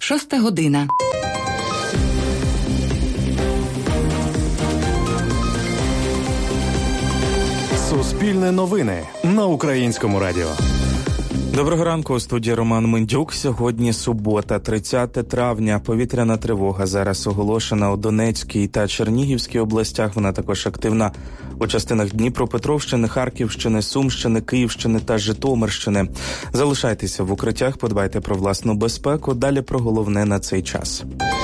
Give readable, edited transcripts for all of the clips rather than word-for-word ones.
6 година. Суспільне новини на Українському радіо. Доброго ранку, у студії Роман Мендюк. Сьогодні субота, 30 травня. Повітряна тривога зараз оголошена у Донецькій та Чернігівській областях. Вона також активна у частинах Дніпропетровщини, Харківщини, Сумщини, Київщини та Житомирщини. Залишайтеся в укриттях, подбайте про власну безпеку. Далі про головне на цей час.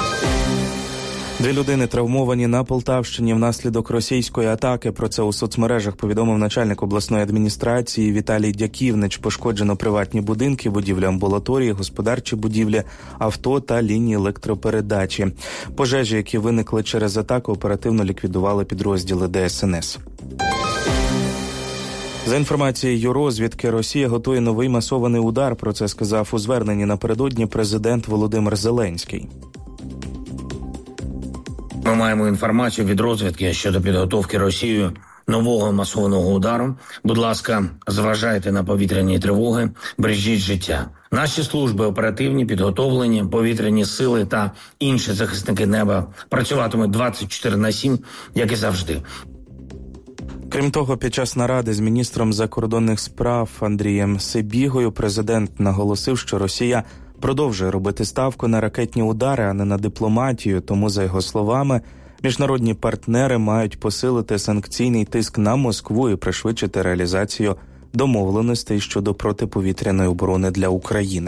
2 людини травмовані на Полтавщині внаслідок російської атаки. Про це у соцмережах повідомив начальник обласної адміністрації Віталій Дяківнич. Пошкоджено приватні будинки, будівлі амбулаторії, господарчі будівлі, авто та лінії електропередачі. Пожежі, які виникли через атаку, оперативно ліквідували підрозділи ДСНС. За інформацією розвідки, Росія готує новий масований удар. Про це сказав у зверненні напередодні президент Володимир Зеленський. Ми маємо інформацію від розвідки щодо підготовки Росією нового масованого удару. Будь ласка, зважайте на повітряні тривоги, бережіть життя. Наші служби оперативні, підготовлені, повітряні сили та інші захисники неба працюватимуть 24/7, як і завжди. Крім того, під час наради з міністром закордонних справ Андрієм Сибігою президент наголосив, що Росія продовжує робити ставку на ракетні удари, а не на дипломатію. Тому, за його словами, міжнародні партнери мають посилити санкційний тиск на Москву і пришвидшити реалізацію домовленостей щодо протиповітряної оборони для України.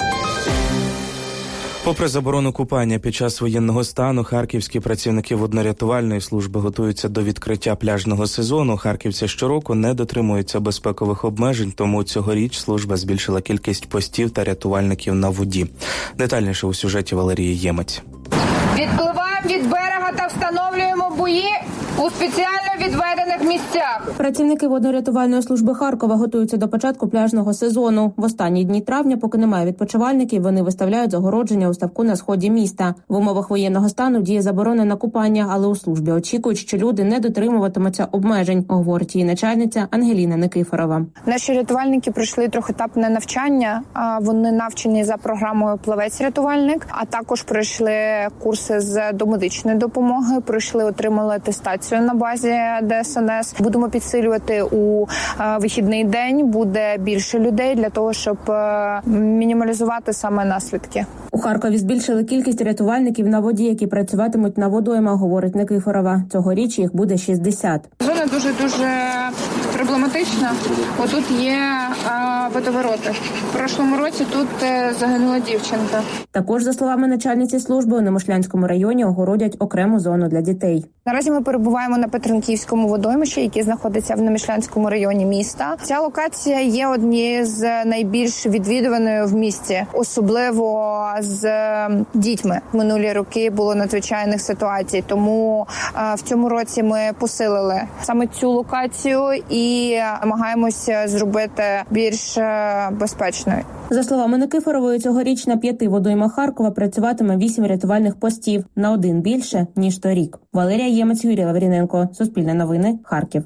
Попри заборону купання під час воєнного стану, харківські працівники водно-рятувальної служби готуються до відкриття пляжного сезону. Харківці щороку не дотримуються безпекових обмежень, тому цьогоріч служба збільшила кількість постів та рятувальників на воді. Детальніше у сюжеті Валерії Ємець. Відпливаємо від берега та встановлюємо буї у спеціально відведених місцях. Працівники водно-рятувальної служби Харкова готуються до початку пляжного сезону. В останні дні травня, поки немає відпочивальників, вони виставляють загородження у ставку на сході міста. В умовах воєнного стану діє заборона на купання, але у службі очікують, що люди не дотримуватимуться обмежень, говорить її начальниця Ангеліна Никифорова. Наші рятувальники пройшли трьохетапне навчання. Вони навчені за програмою «Плавець-рятувальник», а також пройшли курси з домедичної допомоги, отримали атестацію на базі ДСНС. Будемо підсилювати у вихідний день. Буде більше людей для того, щоб мінімалізувати саме наслідки. У Харкові збільшили кількість рятувальників на воді, які працюватимуть на водоймах, говорить Никифорова. Цьогоріч їх буде 60. Зона дуже проблематична. Отут є водовороти. В прошлому році тут загинула дівчинка. Також, за словами начальниці служби, у Немишлянському районі огородять окрему зону для дітей. Наразі ми перебуваємо на Петренківському водоймищі, який знаходиться в Немишлянському районі міста. Ця локація є однією з найбільш відвідуваною в місті, особливо з дітьми. Минулі роки було надзвичайних ситуацій, тому в цьому році ми посилили саме цю локацію і намагаємося зробити більш безпечною. За словами Никифорової, цьогоріч на 5 водоймах Харкова працюватиме 8 рятувальних постів, на 1 більше, ніж торік. Валерія Ємець, Юрій Лавріненко. Суспільне новини. Харків.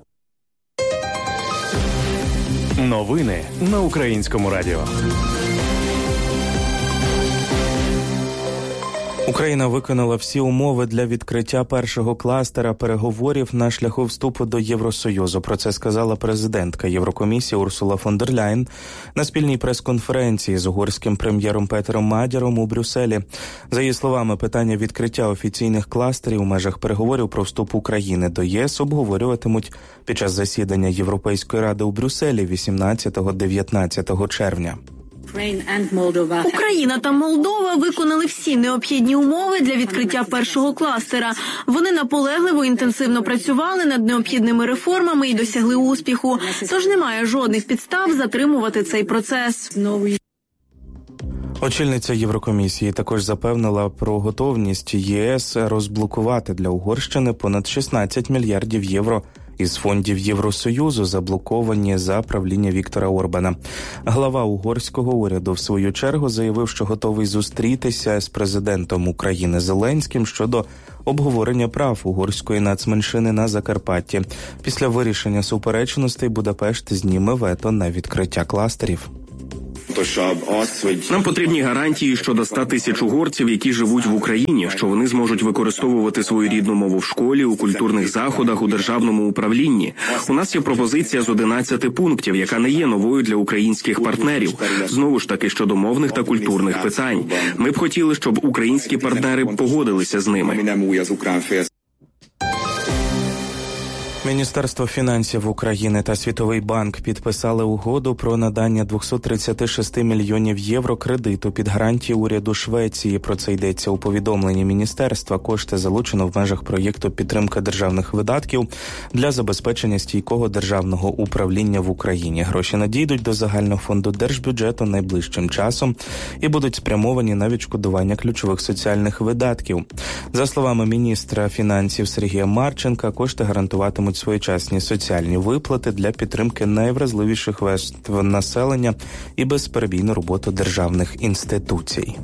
Новини на Українському радіо. Україна виконала всі умови для відкриття першого кластера переговорів на шляху вступу до Євросоюзу. Про це сказала президентка Єврокомісії Урсула фон дер Ляєн на спільній прес-конференції з угорським прем'єром Петером Мадяром у Брюсселі. За її словами, питання відкриття офіційних кластерів у межах переговорів про вступ України до ЄС обговорюватимуть під час засідання Європейської ради у Брюсселі 18-19 червня. Україна та Молдова виконали всі необхідні умови для відкриття першого кластера. Вони наполегливо і інтенсивно працювали над необхідними реформами і досягли успіху. Тож немає жодних підстав затримувати цей процес. Очільниця Єврокомісії також запевнила про готовність ЄС розблокувати для Угорщини понад 16 мільярдів євро із фондів Євросоюзу, заблоковані за правління Віктора Орбана. Глава угорського уряду в свою чергу заявив, що готовий зустрітися з президентом України Зеленським щодо обговорення прав угорської нацменшини на Закарпатті. Після вирішення суперечностей Будапешт зніме вето на відкриття кластерів. Нам потрібні гарантії щодо 100 тисяч угорців, які живуть в Україні, що вони зможуть використовувати свою рідну мову в школі, у культурних заходах, у державному управлінні. У нас є пропозиція з 11 пунктів, яка не є новою для українських партнерів. Знову ж таки, щодо мовних та культурних питань. Ми б хотіли, щоб українські партнери погодилися з ними. Міністерство фінансів України та Світовий банк підписали угоду про надання 236 мільйонів євро кредиту під гарантії уряду Швеції. Про це йдеться у повідомленні міністерства. Кошти залучено в межах проєкту підтримки державних видатків для забезпечення стійкого державного управління в Україні. Гроші надійдуть до загального фонду держбюджету найближчим часом і будуть спрямовані на відшкодування ключових соціальних видатків. За словами міністра фінансів Сергія Марченка, кошти гарантуватимуть своєчасні соціальні виплати для підтримки найвразливіших верств населення і безперебійну роботу державних інституцій.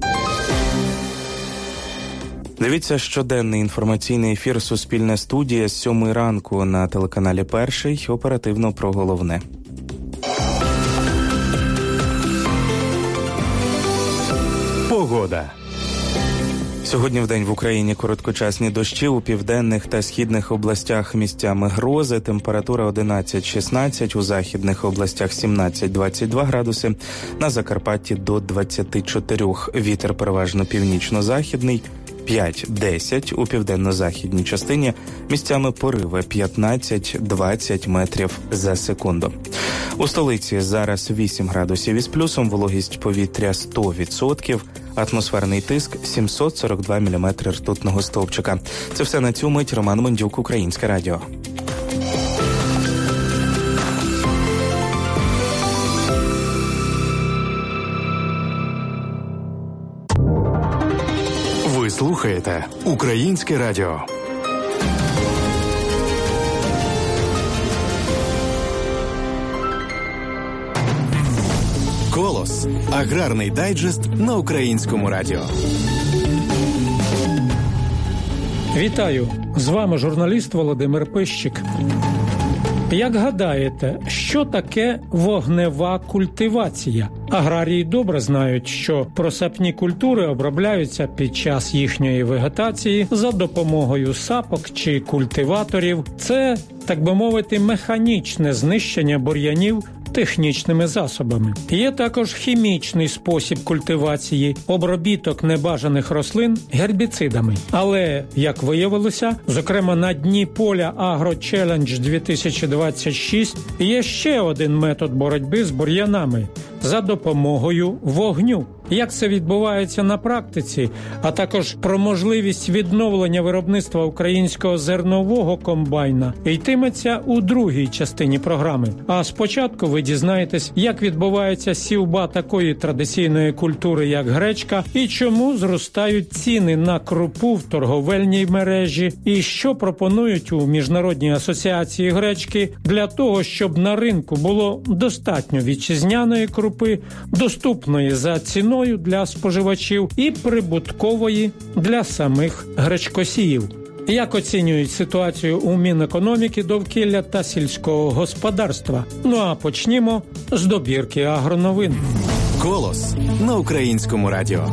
Дивіться щоденний інформаційний ефір «Суспільне студія» з 7 ранку на телеканалі «Перший». Оперативно про головне. Погода. Сьогодні вдень в Україні короткочасні дощі, у південних та східних областях місцями грози, температура 11-16, у західних областях 17-22 градуси, на Закарпатті до 24, вітер переважно північно-західний, 5-10, у південно-західній частині місцями пориви 15-20 метрів за секунду. У столиці зараз 8 градусів із плюсом, вологість повітря 100%, атмосферний тиск 742 мм ртутного стовпчика. Це все на цю мить. Роман Мендюк, Українське радіо. Ви слухаєте Українське радіо. «Колос» – аграрний дайджест на Українському радіо. Вітаю! З вами журналіст Володимир Пищик. Як гадаєте, що таке вогнева культивація? Аграрії добре знають, що просапні культури обробляються під час їхньої вегетації за допомогою сапок чи культиваторів. Це, так би мовити, механічне знищення бур'янів технічними засобами. Є також хімічний спосіб культивації – обробіток небажаних рослин гербіцидами. Але, як виявилося, зокрема на дні поля «Агрочелендж 2026» є ще один метод боротьби з бур'янами – за допомогою вогню. Як це відбувається на практиці, а також про можливість відновлення виробництва українського зернового комбайна йтиметься у другій частині програми. А спочатку ви дізнаєтесь, як відбувається сівба такої традиційної культури, як гречка, і чому зростають ціни на крупу в торговельній мережі, і що пропонують у Міжнародній асоціації гречки для того, щоб на ринку було достатньо вітчизняної крупи, доступної за ціною для споживачів і прибуткової для самих гречкосіїв. Як оцінюють ситуацію у Мінекономіки, довкілля та сільського господарства? Ну а почнімо з добірки агроновин. «Колос» на Українському радіо.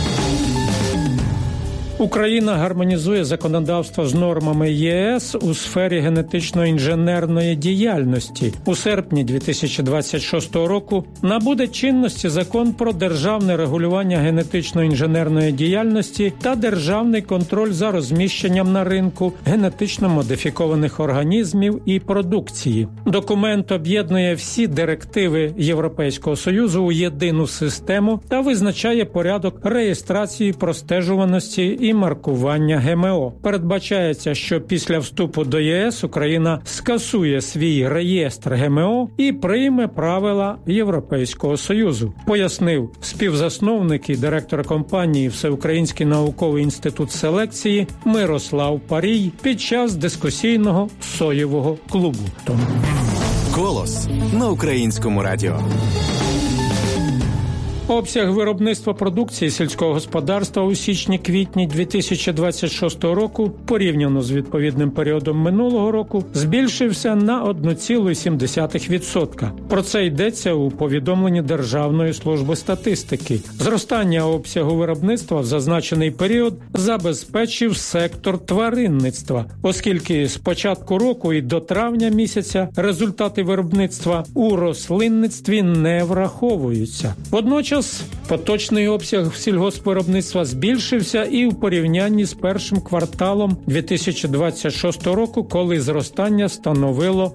Україна гармонізує законодавство з нормами ЄС у сфері генетично-інженерної діяльності. У серпні 2026 року набуде чинності Закон про державне регулювання генетично-інженерної діяльності та державний контроль за розміщенням на ринку генетично-модифікованих організмів і продукції. Документ об'єднує всі директиви Європейського Союзу у єдину систему та визначає порядок реєстрації, простежуваності і маркування ГМО. Передбачається, що після вступу до ЄС Україна скасує свій реєстр ГМО і прийме правила Європейського Союзу, пояснив співзасновник і директор компанії Всеукраїнський науковий інститут селекції Мирослав Парій під час дискусійного соєвого клубу. «Колос» на Українському радіо. Обсяг виробництва продукції сільського господарства у січні-квітні 2026 року, порівняно з відповідним періодом минулого року, збільшився на 1,7%. Про це йдеться у повідомленні Державної служби статистики. Зростання обсягу виробництва в зазначений період забезпечив сектор тваринництва, оскільки з початку року і до травня місяця результати виробництва у рослинництві не враховуються. Водночас поточний обсяг сільгоспвиробництва збільшився і в порівнянні з першим кварталом 2026 року, коли зростання становило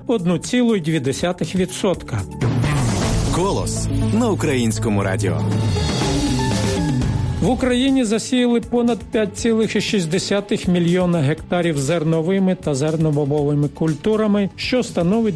1,2%. «Голос» на Українському радіо. В Україні засіяли понад 5,6 мільйона гектарів зерновими та зернобобовими культурами, що становить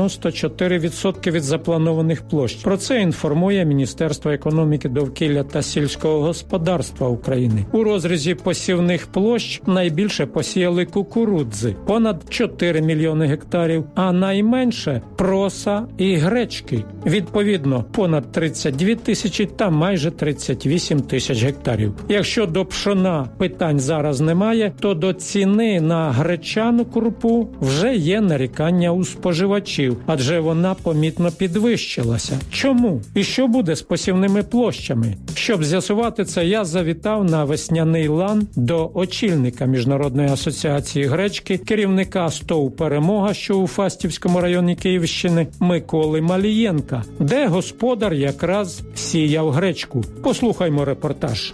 94% від запланованих площ. Про це інформує Міністерство економіки, довкілля та сільського господарства України. У розрізі посівних площ найбільше посіяли кукурудзи – понад 4 мільйони гектарів, а найменше – проса і гречки – відповідно понад 32 тисячі та майже 38 тисяч гектарів. Якщо до пшона питань зараз немає, то до ціни на гречану крупу вже є нарікання у споживачів, адже вона помітно підвищилася. Чому? І що буде з посівними площами? Щоб з'ясувати це, я завітав на весняний лан до очільника Міжнародної асоціації гречки, керівника СТОВ «Перемога», що у Фастівському районі Київщини, Миколи Малієнка, де господар якраз сіяв гречку. Послухаймо репортаж.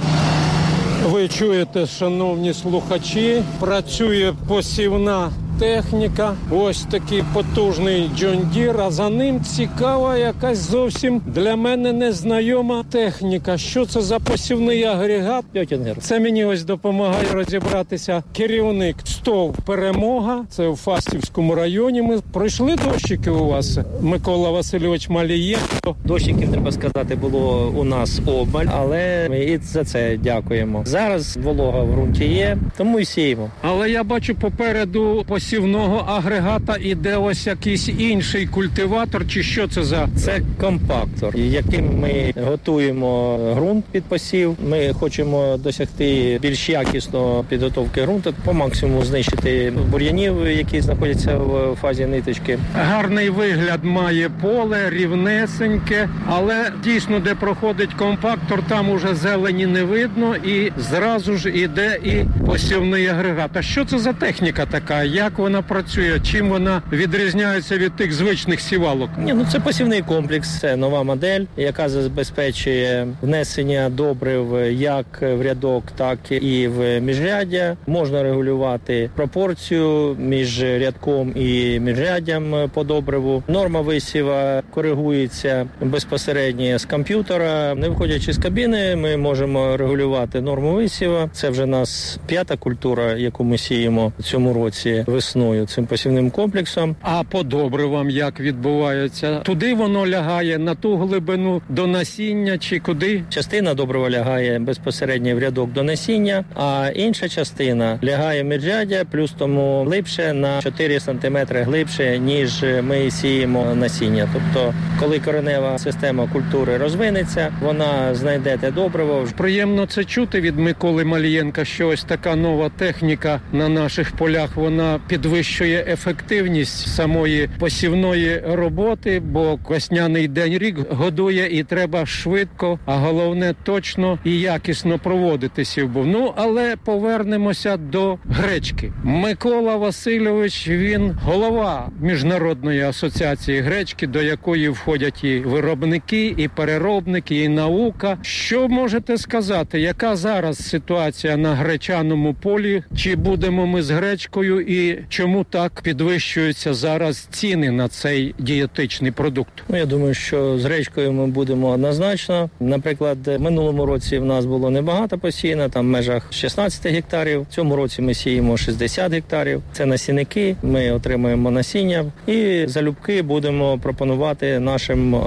Ви чуєте, шановні слухачі, працює посівна техніка, ось такий потужний John Deere, а за ним цікава якась зовсім для мене незнайома техніка. Що це за посівний агрегат? Це мені ось допомагає розібратися керівник СТОВ «Перемога», це у Фастівському районі. Ми пройшли дощики у вас, Микола Васильович Малієнко. Дощиків, треба сказати, було у нас обмаль, але ми і за це дякуємо. Зараз волога в ґрунті є, тому і сіємо. Але я бачу попереду посівного агрегата іде ось якийсь інший культиватор, чи що це за? Це компактор, яким ми готуємо ґрунт під посів. Ми хочемо досягти більш якісної підготовки ґрунту, по максимуму знищити бур'янів, які знаходяться в фазі ниточки. Гарний вигляд має поле, рівнесеньке, але дійсно, де проходить компактор, там уже зелені не видно і зразу ж іде і посівний агрегат. А що це за техніка така? Як вона працює? Чим вона відрізняється від тих звичних сівалок? Це посівний комплекс, це нова модель, яка забезпечує внесення добрив як в рядок, так і в міжряддя. Можна регулювати пропорцію між рядком і міжряддям по добриву. Норма висіва коригується безпосередньо з комп'ютера. Не виходячи з кабіни, ми можемо регулювати норму висіва. Це вже у нас 5-та культура, яку ми сіємо в цьому році весною цим посівним комплексом. А по добривам як відбувається? Туди воно лягає, на ту глибину до насіння чи куди? Частина добрива лягає безпосередньо в рядок до насіння, а інша частина лягає в міжряддя, плюс тому глибше на 4 см глибше, ніж ми сіємо насіння. Тобто, коли коренева система культури розвинеться, вона знайде те добриво. Приємно це чути від Миколи Малієнка, що ось така нова техніка на наших полях, вона підвищує ефективність самої посівної роботи, бо весняний день рік годує і треба швидко, а головне точно і якісно проводити сівбу. Але повернемося до гречки. Микола Васильович, він голова Міжнародної асоціації гречки, до якої входять і виробники, і переробники, і наука. Що можете сказати, яка зараз ситуація на гречаному полі? Чи будемо ми з гречкою і чому так підвищуються зараз ціни на цей дієтичний продукт? Я думаю, що з гречкою ми будемо однозначно. Наприклад, в минулому році в нас було небагато посіяно, там в межах 16 гектарів. В цьому році ми сіємо 60 гектарів. Це насінники, ми отримуємо насіння і залюбки будемо пропонувати нашим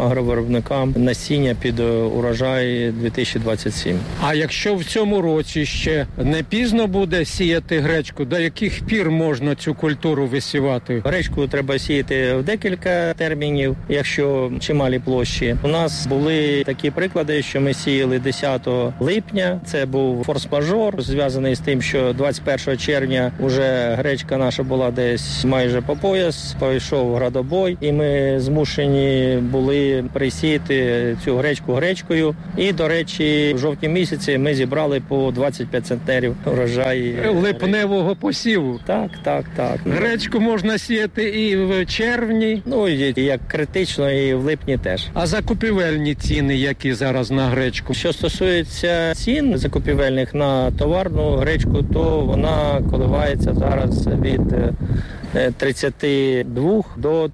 агровиробникам насіння під урожай 2027. А якщо в цьому році ще не пізно буде сіяти гречку, до яких пір можна цю культуру висівати? Гречку треба сіяти в декілька термінів, якщо чималі площі. У нас були такі приклади, що ми сіяли 10 липня. Це був форс-мажор, зв'язаний з тим, що 21 червня вже гречка наша була десь майже по пояс, пішов градобой, і ми змушені були присіяти цю гречку гречкою. І, до речі, в жовтні місяці ми зібрали по 25 центнерів урожай липневого посіву. Так. Гречку можна сіяти і в червні. Ну, і як критично, і в липні теж. А закупівельні ціни, які зараз на гречку? Що стосується цін закупівельних на товарну гречку, то вона коливається зараз від 32 до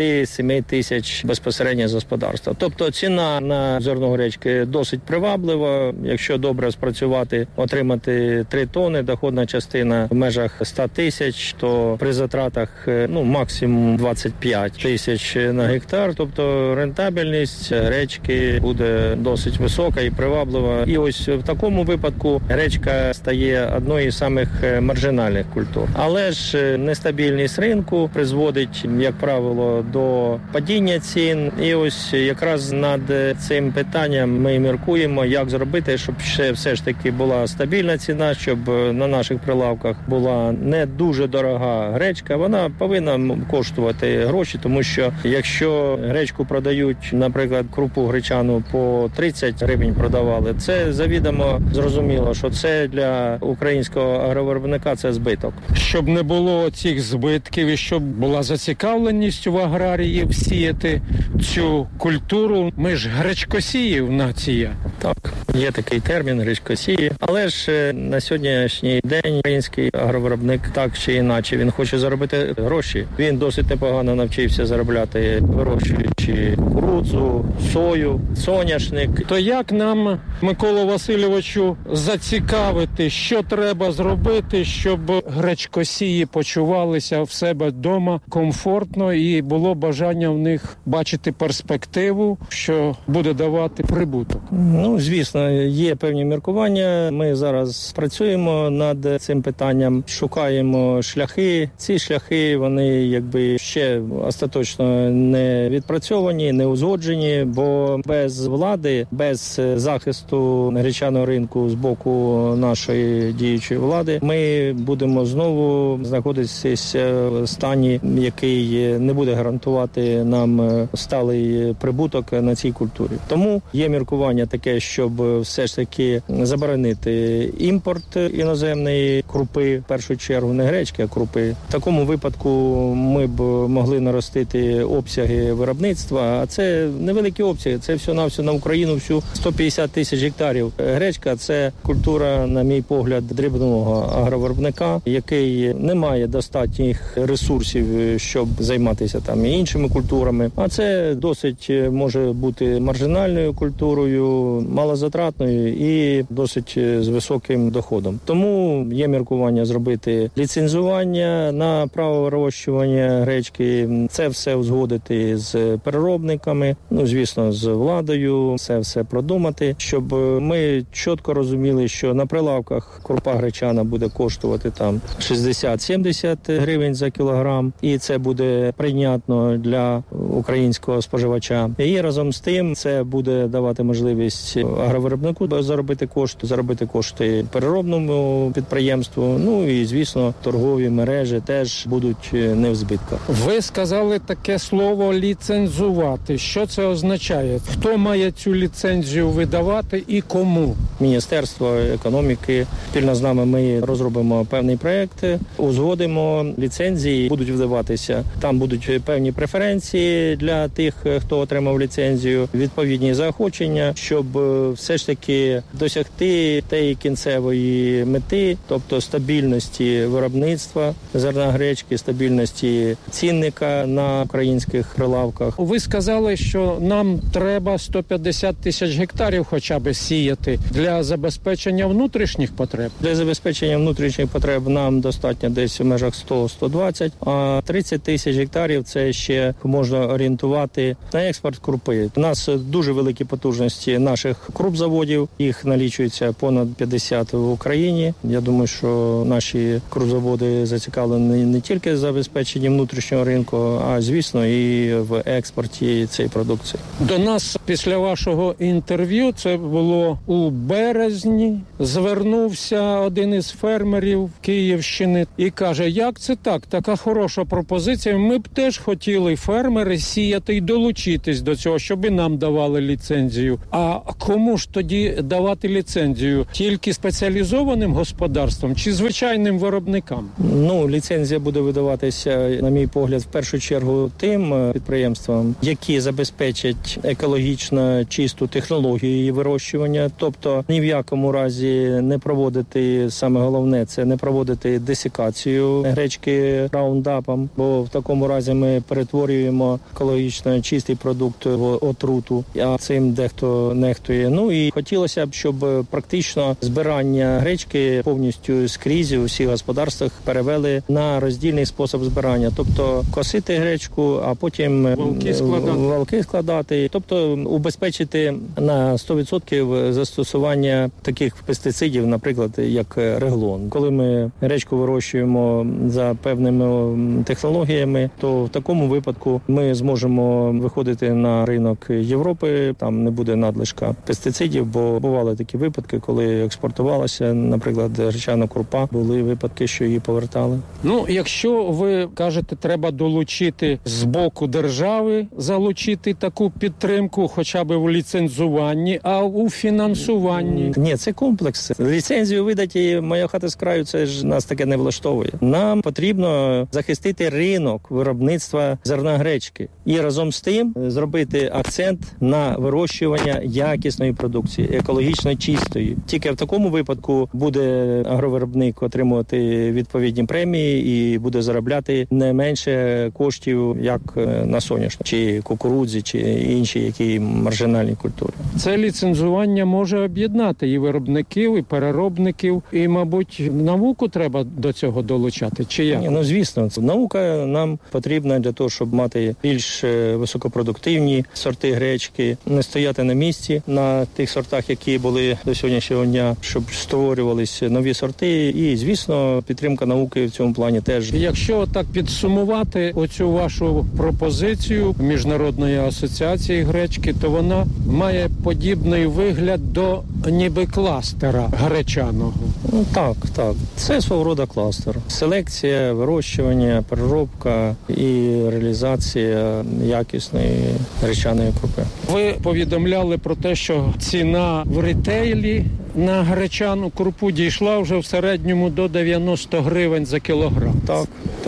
37 тисяч безпосередньо з господарства. Тобто ціна на зерно гречки досить приваблива. Якщо добре спрацювати, отримати 3 тони, доходна частина в межах 100 тисяч, то при затратах максимум 25 тисяч на гектар. Тобто рентабельність гречки буде досить висока і приваблива. І ось в такому випадку гречка стає одною з самих маржинальних культур. Але ж нестабільність ринку призводить, як правило, до падіння цін. І ось якраз над цим питанням ми міркуємо, як зробити, щоб ще все ж таки була стабільна ціна, щоб на наших прилавках була не дуже дорога гречка. Вона повинна коштувати гроші, тому що якщо гречку продають, наприклад, крупу гречану по 30 гривень продавали, це завідомо зрозуміло, що це для українського агровиробника це збиток. Щоб не було цих збитків і щоб була зацікавленість в аграріїв сіяти цю культуру, ми ж гречкосіїв нація. Так, є такий термін гречкосії, але ж на сьогоднішній день український агровиробник так чи інакше, він хоче заробити гроші. Він досить непогано навчився заробляти, вирощуючи кукурудзу, сою, соняшник. То як нам, Миколу Васильовичу, зацікавити, що треба зробити, щоб гречкосії почувалися в себе вдома комфортно і було бажання в них бачити перспективу, що буде давати прибуток? Ну, звісно, є певні міркування. Ми зараз працюємо над цим питанням, шукаємо шляхи. Ці шляхи, вони ще остаточно не відпрацьовані, не узгоджені, бо без влади, без захисту гречаного ринку з боку нашої діючої влади, ми будемо знову знаходитися в стані, який не буде гарантувати нам сталий прибуток на цій культурі. Тому є міркування таке, щоб все ж таки заборонити імпорт іноземної крупи, в першу чергу не гречки, а крупи. В такому випадку ми б могли наростити обсяги виробництва, а це невеликі обсяги, це всього-навсього на Україну всю 150 тисяч гектарів. Гречка – це культура, на мій погляд, дрібного агровиробника, який не має достатніх ресурсів, щоб займатися там і іншими культурами. А це досить може бути маржинальною культурою, малозатратною і досить з високим доходом. Тому є міркування зробити ліцензування на право вирощування гречки, це все узгодити з переробниками, звісно, з владою, це все продумати, щоб ми чітко розуміли, що на прилавках крупа гречана буде коштувати там 60-70 гривень за кілограм, і це буде прийнятно для українського споживача. І разом з тим це буде давати можливість агровиробнику заробити кошти переробному підприємству, і, звісно, торгові мережі теж будуть не в збитках. Ви сказали таке слово «ліцензувати». Що це означає? Хто має цю ліцензію видавати і кому? Міністерство економіки. Спільно з нами ми розробимо певний проєкт, узгодимо, ліцензії будуть видаватися. Там будуть певні преференції для тих, хто отримав ліцензію, відповідні заохочення, щоб все ж таки досягти тієї кінцевої мети, тобто стабільності виробництва зерна гречки, стабільності цінника на українських прилавках. Ви сказали, що нам треба 150 тисяч гектарів хоча б сіяти для забезпечення внутрішніх потреб. Для забезпечення внутрішніх потреб нам достатньо десь в межах 100-120, а 30 тисяч гектарів це ще можна орієнтувати на експорт крупи. У нас дуже великі потужності наших крупзаводів, їх налічується понад 50 в Україні. Я думаю, що наші крупзаводи зацікавлені не тільки в забезпеченні внутрішнього ринку, а, звісно, і в експорті цієї продукції. До нас після вашого інтерв'ю, це було у березні, звернувся один із фермерів Київщини і каже, як це так, така хороша пропозиція, ми б теж хотіли, фермери, сіяти і долучитись до цього, щоб і нам давали ліцензію. А кому ж тоді давати ліцензію? Тільки спеціалізованим господарствам чи звичайним виробникам? Ліцензія буде видаватися, на мій погляд, в першу чергу тим підприємствам, які забезпечать екологічно чисту технологію її вирощування. Тобто ні в якому разі не проводити, саме головне, це не проводити десикацію гречки раундапом, бо в такому разі ми перетворюємо екологічно чистий продукт в отруту, а цим дехто нехтує. І хотілося б, щоб практично збирання гречки повністю скрізь у всіх господарствах перевели на роздільний спосіб збирання. Тобто косити гречку, а потім валки складати. Тобто убезпечити на 100% застосування таких пестицидів, наприклад, як реглон. Коли ми гречку вирощуємо за певними технологіями, то в такому випадку ми зможемо виходити на ринок Європи, там не буде надлишка пестицидів, бо бували такі випадки, коли експортувалася, наприклад, гречана крупа, були випадки, що її повертали. Якщо ви кажете, треба долучити з боку держави, залучити таку підтримку хоча б у ліцензуванні, а у фінансуванні? Ні, це комплекс. Ліцензію видати «Моя хата з краю», це ж нас таке не влаштовує. Нам потрібно захистити ринок виробництва зерна гречки і разом з тим зробити акцент на вирощування якісної продукції, екологічно чистої. Тільки в такому випадку буде агровиробник отримувати відповідні премії і буде заробляти не менше коштів, як на соняшник, чи кукурудзі, чи інші які маржинальні культури. Це ліцензування може об'єднати і виробників, і переробників, і, мабуть, науку треба до цього долучати, чи як? Ні, звісно, наука нам потрібна для того, щоб мати більш високопродуктивні сорти гречки, не стояти на місці на тих сортах, які були до сьогоднішнього дня, щоб створювалися нові сорти, і, звісно, підтримка науки в цьому плані теж. Якщо так підсумувати оцю вашу пропозицію Міжнародної асоціації гречки, то вона має подібний вигляд до ніби кластера гречаного. Так. Це свого роду кластер. Селекція, вирощування, переробка і реалізація якісної гречаної крупи. Ви повідомляли про те, що ціна в ритейлі на гречану крупу дійшла вже в середньому до 90 гривень за кілограм. Так.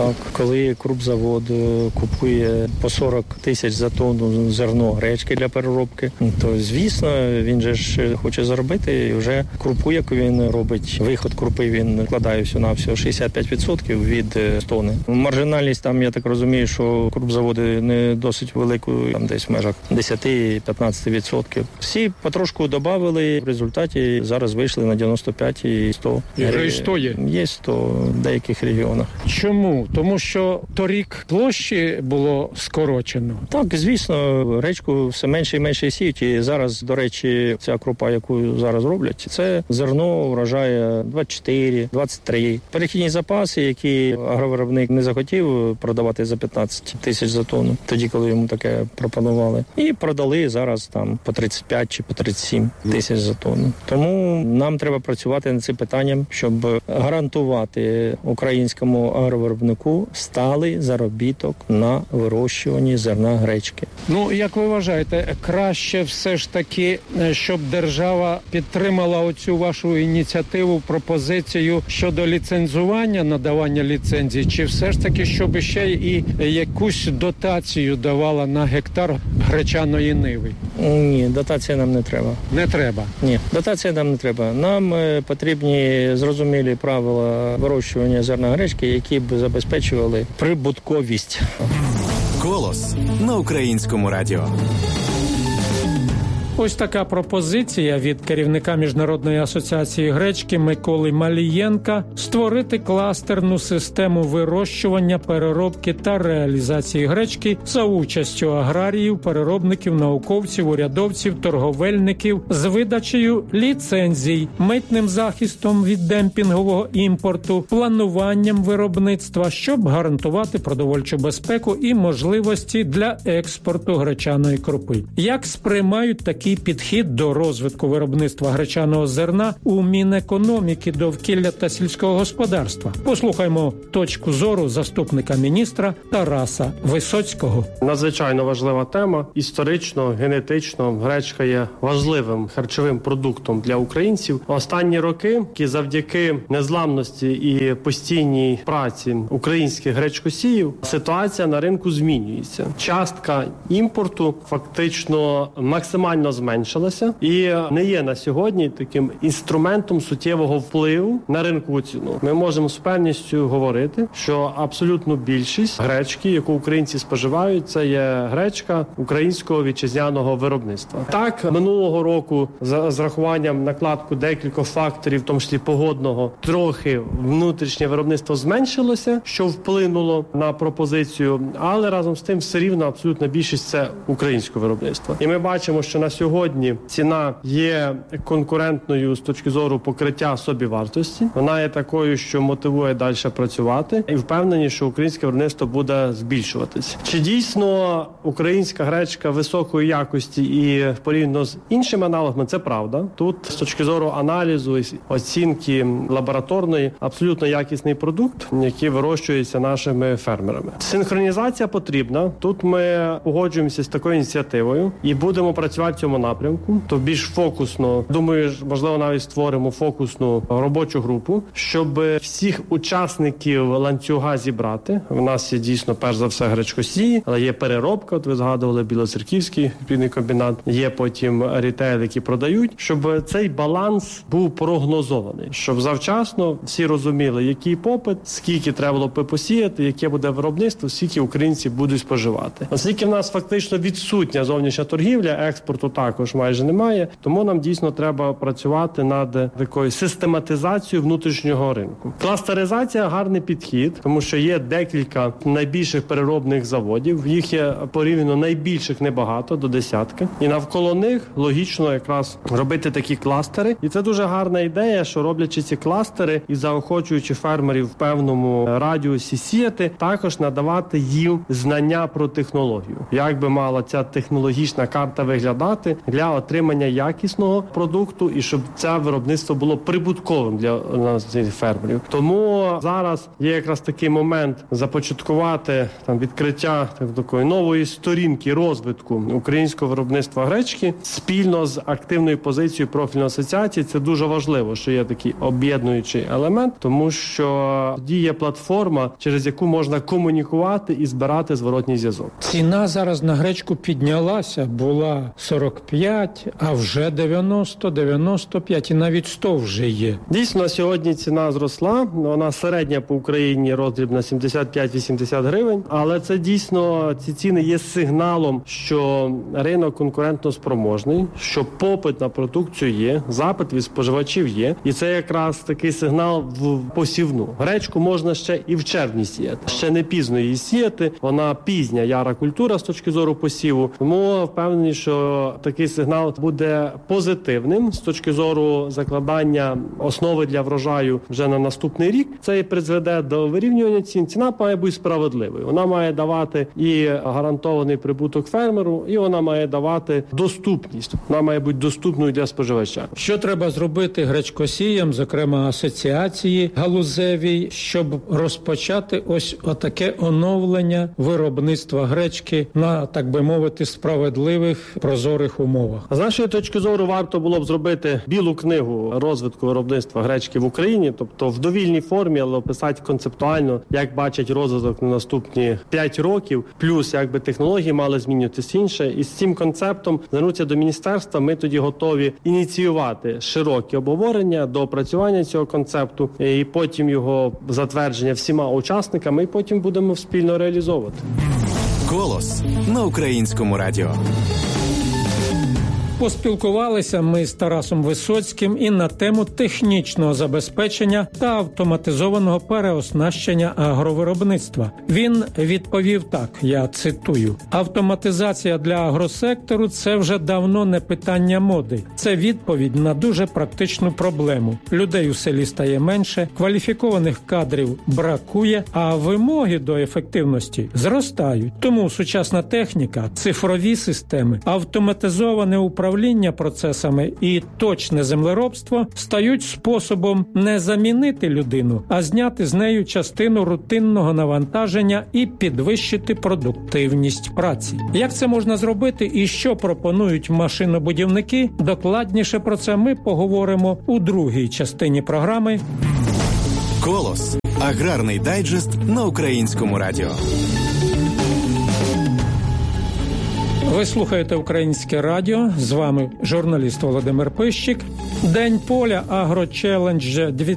Коли крупзавод купує по 40 тисяч за тонну зерно гречки для переробки, то, звісно, він же ж хоче заробити і вже крупу, яку він робить, виход крупи він вкладає всього-навсього 65% від тонни. Маржинальність там, я так розумію, що крупзаводи не досить велику, там десь в межах 10-15%. Всі потрошку додавали, в результаті зараз вийшли на 95 і 100. І вже і 100 є? Є 100 в деяких регіонах. Чому? Тому що торік площі було скорочено? Так, звісно, гречку все менше і менше сіють. І зараз, до речі, ця крупа, яку зараз роблять, це зерно врожає 24, 23. Перехідні запаси, які агровиробник не захотів продавати за 15 тисяч за тонну, тоді, коли йому таке пропонували. І продали зараз там по 35 чи по 37 тисяч за тонну. Тому нам треба працювати над цим питанням, щоб гарантувати українському агровиробнику сталий заробіток на вирощуванні зерна гречки. Як ви вважаєте, краще все ж таки, щоб держава підтримала оцю вашу ініціативу, пропозицію щодо ліцензування, надавання ліцензій, чи все ж таки, щоб ще і якусь дотацію давала на гектар гречаної ниви? Ні, дотації нам не треба. Не треба? Ні, дотації нам не треба. Нам потрібні зрозумілі правила вирощування зерна гречки, які б забезпечували прибутковість. «Колос» на Українському радіо. Ось така пропозиція від керівника Міжнародної асоціації гречки Миколи Малієнка створити кластерну систему вирощування, переробки та реалізації гречки за участю аграріїв, переробників, науковців, урядовців, торговельників з видачею ліцензій, митним захистом від демпінгового імпорту, плануванням виробництва, щоб гарантувати продовольчу безпеку і можливості для експорту гречаної крупи. Як сприймають такий підхід до розвитку виробництва гречаного зерна у Мінекономіки, довкілля та сільського господарства? Послухаймо точку зору заступника міністра Тараса Висоцького. Надзвичайно важлива тема. Історично, генетично гречка є важливим харчовим продуктом для українців. Останні роки, завдяки незламності і постійній праці українських гречкосіїв, ситуація на ринку змінюється. Частка імпорту фактично максимально зменшилася і не є на сьогодні таким інструментом суттєвого впливу на ринкову ціну. Ми можемо з певністю говорити, що абсолютно більшість гречки, яку українці споживають, це є гречка українського вітчизняного виробництва. Так, минулого року з рахуванням накладку декількох факторів, в тому числі погодного, трохи внутрішнє виробництво зменшилося, що вплинуло на пропозицію, але разом з тим все рівно абсолютна більшість це українське виробництво. І ми бачимо, що на сьогодні ціна є конкурентною з точки зору покриття собівартості. Вона є такою, що мотивує далі працювати, і впевнені, що українське виробництво буде збільшуватись. Чи дійсно українська гречка високої якості і порівняно з іншими аналогами, це правда. Тут з точки зору аналізу і оцінки лабораторної абсолютно якісний продукт, який вирощується нашими фермерами. Синхронізація потрібна. Тут ми погоджуємося з такою ініціативою і будемо працювати в цьому напрямку. То більш фокусно, думаю, можливо, навіть створимо фокусну робочу групу, щоб всіх учасників ланцюга зібрати. У нас є дійсно, перш за все, гречкосії, але є переробка, от ви згадували Білоцерківський відповідний комбінат, є потім рітейл, які продають, щоб цей баланс був прогнозований, щоб завчасно всі розуміли, який попит, скільки треба було б посіяти, яке буде виробництво, скільки українці будуть споживати. Оскільки в нас фактично відсутня зовнішня торгівля, експорту також майже немає, тому нам дійсно треба працювати над такою систематизацією внутрішнього ринку. Кластеризація – гарний підхід, тому що є декілька найбільших переробних заводів, їх є порівняно найбільших небагато, до десятки, і навколо них логічно якраз робити такі кластери. І це дуже гарна ідея, що роблячи ці кластери і заохочуючи фермерів в певному радіусі сіяти, також надавати їм знання про технологію. Як би мала ця технологічна карта виглядати для отримання якісного продукту і щоб це виробництво було прибутковим для нас, фермерів. Тому зараз є якраз такий момент започаткувати відкриття такої нової сторінки розвитку українського виробництва гречки спільно з активною позицією профільної асоціації. Це дуже важливо, що є такий об'єднуючий елемент, тому що діє платформа, через яку можна комунікувати і збирати зворотній зв'язок. Ціна зараз на гречку піднялася, була 45, а вже 90, 95 і навіть 100 вже є. Дійсно, на сьогодні ціна зросла, вона середня по Україні роздрібна 75-80 гривень, але це дійсно, ці ціни є сигналом, що ринок конкурентно спроможний, що попит на продукцію є, запит від споживачів є, і це якраз такий сигнал в посівну. Гречку можна ще і в червні сіяти, ще не пізно її сіяти, вона пізня яра культура з точки зору посіву, тому впевнений, що такий сигнал буде позитивним з точки зору закладання основи для врожаю вже на наступний рік. Це і призведе до вирівнювання цін. Ціна має бути справедливою. Вона має давати і гарантований прибуток фермеру, і вона має давати доступність. Вона має бути доступною для споживача. Що треба зробити гречкосіям, зокрема асоціації галузевій, щоб розпочати ось отаке оновлення виробництва гречки на, так би мовити, справедливих, прозорих цих умовах? З нашої точки зору, варто було б зробити білу книгу розвитку виробництва гречки в Україні, тобто в довільній формі, але описати концептуально, як бачать розвиток на наступні 5 років, плюс якби технології мали змінюватися інше. І з цим концептом звернутися до міністерства, ми тоді готові ініціювати широкі обговорення, доопрацювання цього концепту і потім його затвердження всіма учасниками, і потім будемо спільно реалізовувати. «Голос» на Українському радіо. Поспілкувалися ми з Тарасом Висоцьким і на тему технічного забезпечення та автоматизованого переоснащення агровиробництва. Він відповів так, я цитую: «Автоматизація для агросектору – це вже давно не питання моди. Це відповідь на дуже практичну проблему. Людей у селі стає менше, кваліфікованих кадрів бракує, а вимоги до ефективності зростають. Тому сучасна техніка, цифрові системи, автоматизоване управління процесами і точне землеробство стають способом не замінити людину, а зняти з нею частину рутинного навантаження і підвищити продуктивність праці. Як це можна зробити і що пропонують машинобудівники? Докладніше про це ми поговоримо у другій частині програми. «Голос» – аграрний дайджест на Українському радіо. Ви слухаєте Українське радіо, з вами журналіст Володимир Пищик. День поля «Агрочелендж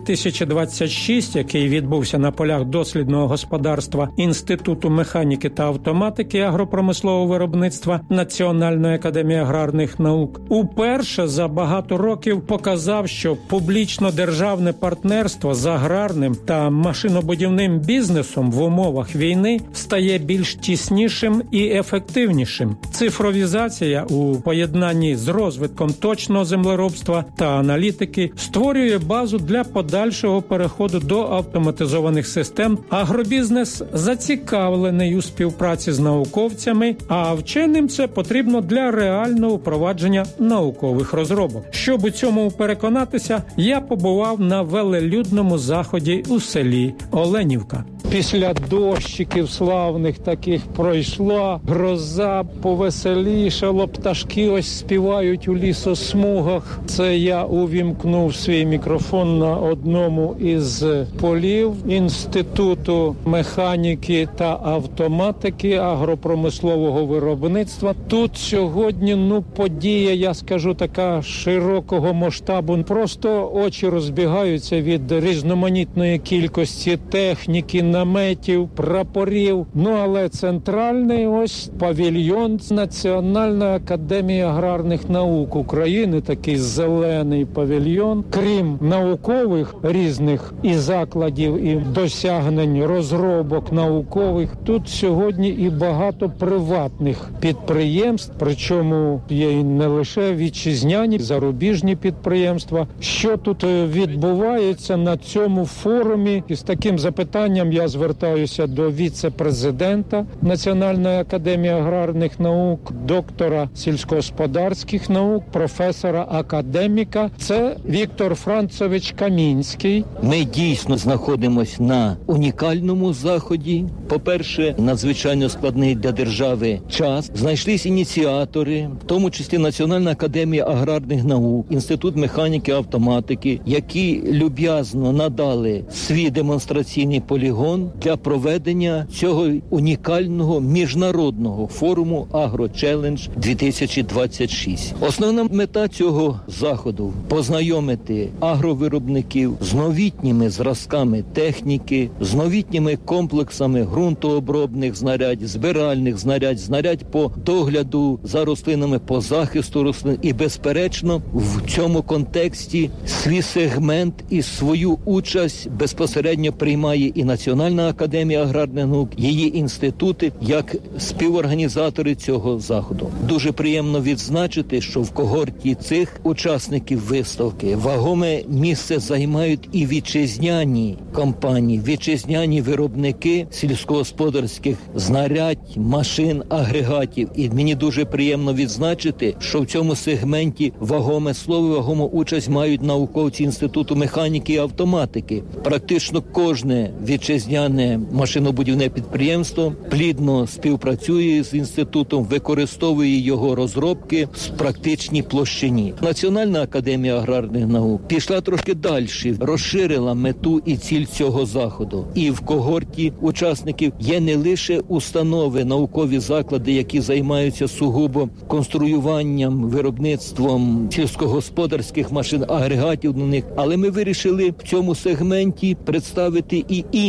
2026», який відбувся на полях дослідного господарства Інституту механіки та автоматики агропромислового виробництва Національної академії аграрних наук, уперше за багато років показав, що публічно-державне партнерство з аграрним та машинобудівним бізнесом в умовах війни стає більш тіснішим і ефективнішим. Цифровізація у поєднанні з розвитком точного землеробства та аналітики створює базу для подальшого переходу до автоматизованих систем. Агробізнес зацікавлений у співпраці з науковцями, а вченим це потрібно для реального впровадження наукових розробок. Щоб у цьому переконатися, я побував на велелюдному заході у селі Оленівка. Після дощиків славних таких пройшла гроза, повеселішало, пташки ось співають у лісосмугах. Це я увімкнув свій мікрофон на одному із полів Інституту механіки та автоматики агропромислового виробництва. Тут сьогодні, подія, я скажу, така широкого масштабу. Просто очі розбігаються від різноманітної кількості техніки, наметів, прапорів. Але центральний ось павільйон Національної академії аграрних наук України, такий зелений павільйон. Крім наукових різних і закладів, і досягнень, розробок наукових, тут сьогодні і багато приватних підприємств, причому є і не лише вітчизняні, зарубіжні підприємства. Що тут відбувається на цьому форумі? І з таким запитанням я звертаюся до віце-президента Національної академії аграрних наук, доктора сільськогосподарських наук, професора академіка. Це Віктор Францович Камінський. Ми дійсно знаходимося на унікальному заході. По-перше, надзвичайно складний для держави час. Знайшлись ініціатори, в тому числі Національна академія аграрних наук, Інститут механіки і автоматики, які люб'язно надали свій демонстраційний полігон для проведення цього унікального міжнародного форуму «Агрочелендж 2026». Основна мета цього заходу – познайомити агровиробників з новітніми зразками техніки, з новітніми комплексами ґрунтообробних знарядь, збиральних знарядь по догляду за рослинами, по захисту рослин. І, безперечно, в цьому контексті свій сегмент і свою участь безпосередньо приймає і Національна академія аграрних наук, її інститути, як співорганізатори цього заходу. Дуже приємно відзначити, що в когорті цих учасників виставки вагоме місце займають і вітчизняні компанії, вітчизняні виробники сільськогосподарських знарядь, машин, агрегатів. І мені дуже приємно відзначити, що в цьому сегменті вагоме слово, вагому участь мають науковці Інституту механіки і автоматики. Практично кожне вітчизняне вітчизняне машинобудівне підприємство плідно співпрацює з інститутом, використовує його розробки в практичній площині. Національна академія аграрних наук пішла трошки далі, розширила мету і ціль цього заходу. І в когорті учасників є не лише установи, наукові заклади, які займаються сугубо конструюванням, виробництвом сільськогосподарських машин, агрегатів на них, але ми вирішили в цьому сегменті представити і